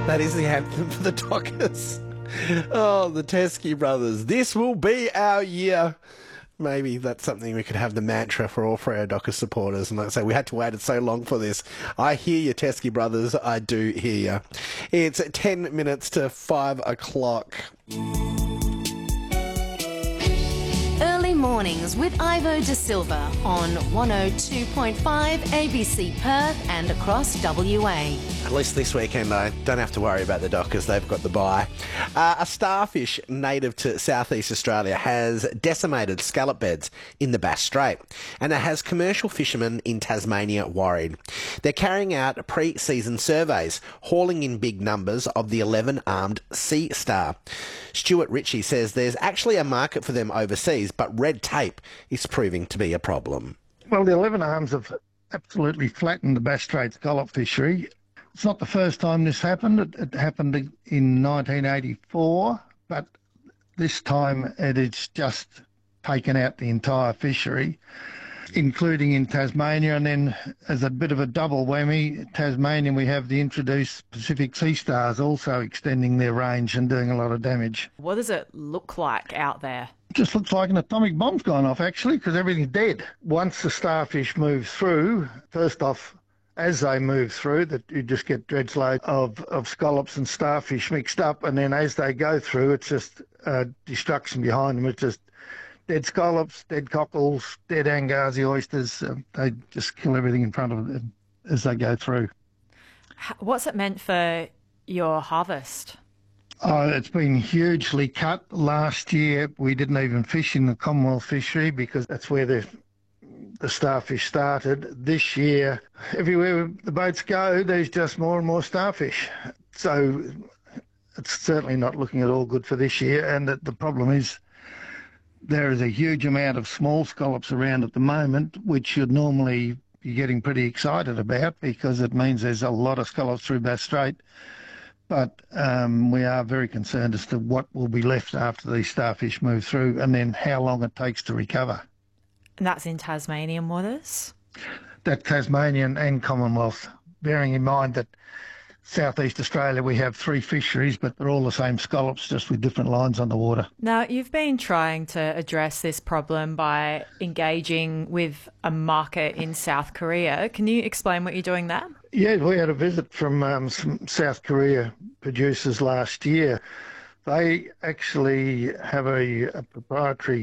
That is the anthem for the Dockers. Oh, the Teskey brothers. This will be our year. Maybe that's something we could have the mantra for all Freo Dockers supporters. And like I say, we had to wait so long for this. I hear you, Teskey brothers. I do hear you. It's 10 minutes to 5 o'clock. Early mornings with Ivo De Silva on 102.5 ABC Perth and across WA. At least this weekend I don't have to worry about the Dockers. They've got the bye. A starfish native to southeast Australia has decimated scallop beds in the Bass Strait, and it has commercial fishermen in Tasmania worried. They're carrying out pre-season surveys, hauling in big numbers of the 11-armed sea star. Stuart Ritchie says there's actually a market for them overseas, but red tape is proving to be a problem. Well, the 11 arms have absolutely flattened the Bass Strait scallop fishery. It's not the first time this happened. It happened in 1984, but this time it is just taken out the entire fishery, including in Tasmania. And then as a bit of a double whammy, Tasmania, we have the introduced Pacific sea stars also extending their range and doing a lot of damage. What does it look like out there? It just looks like an atomic bomb's gone off, actually, because everything's dead. Once the starfish move through, first off, as they move through, that you just get dreadloads of scallops and starfish mixed up, and then as they go through, it's just destruction behind them. It's just dead scallops, dead cockles, dead Angazi oysters. They just kill everything in front of them as they go through. What's it meant for your harvest? Oh, it's been hugely cut. Last year, we didn't even fish in the Commonwealth fishery because that's where the starfish started. This year, everywhere the boats go, there's just more and more starfish. So it's certainly not looking at all good for this year. And the problem is there is a huge amount of small scallops around at the moment, which you'd normally be getting pretty excited about because it means there's a lot of scallops through Bass Strait. But we are very concerned as to what will be left after these starfish move through and then how long it takes to recover. And that's in Tasmanian waters? That Tasmanian and Commonwealth, bearing in mind that Southeast Australia, we have 3 fisheries, but they're all the same scallops, just with different lines on the water. Now, you've been trying to address this problem by engaging with a market in South Korea. Can you explain what you're doing there? Yeah, we had a visit from some South Korea producers last year. They actually have a proprietary